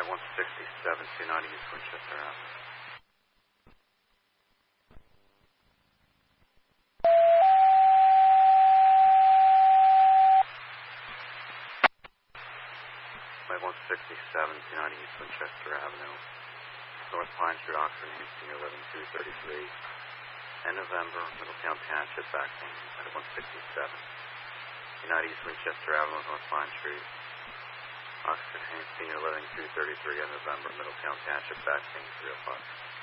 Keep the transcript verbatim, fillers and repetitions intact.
one sixty-seven, two ninety East Winchester Avenue. Flight one sixty-seven, two ninety East Winchester Avenue. North Pine Street, Oxford, Senior Living two thirty-three. End November, Middletown Township, vaccine at one sixty-seven. two ninety East Winchester Avenue, North Pine Street. Oxford, Senior Living two thirty-three. End November, Middletown Township, vaccine three oh five.